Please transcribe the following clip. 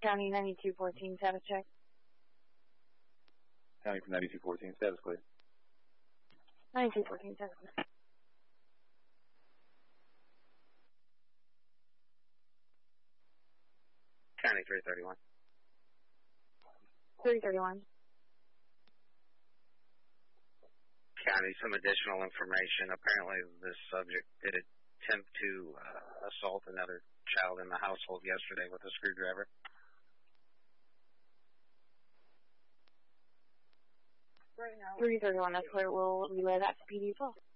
County 9214, status check. County for 9214, status clear. 9214, status clear. County 331. 331. County, some additional information. Apparently this subject did attempt to assault another child in the household yesterday with a screwdriver. Right now. 331, that's clear. We'll relay that to PD as well.